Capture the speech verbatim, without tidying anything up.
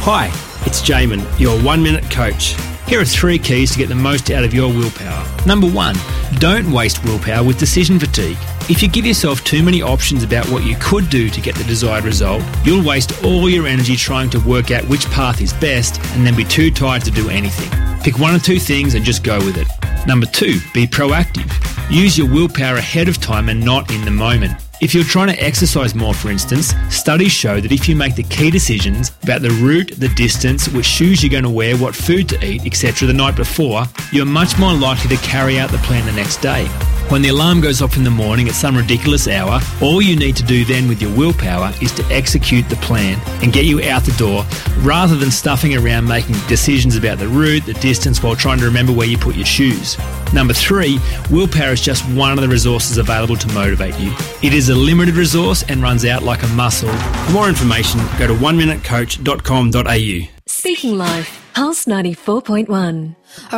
Hi, it's Jamin, your one-minute coach. Here are three keys to get the most out of your willpower. Number one, don't waste willpower with decision fatigue. If you give yourself too many options about what you could do to get the desired result, you'll waste all your energy trying to work out which path is best and then be too tired to do anything. Pick one or two things and just go with it. Number two, be proactive. Use your willpower ahead of time and not in the moment. If you're trying to exercise more, for instance, studies show that if you make the key decisions about the route, the distance, which shoes you're going to wear, what food to eat, et cetera the night before, you're much more likely to carry out the plan the next day. When the alarm goes off in the morning at some ridiculous hour, all you need to do then with your willpower is to execute the plan and get you out the door rather than stuffing around making decisions about the route, the distance while trying to remember where you put your shoes. Number three, willpower is just one of the resources available to motivate you. It is a limited resource and runs out like a muscle. For more information, go to one minute coach dot com dot a u. Speaking Life, Pulse ninety-four point one.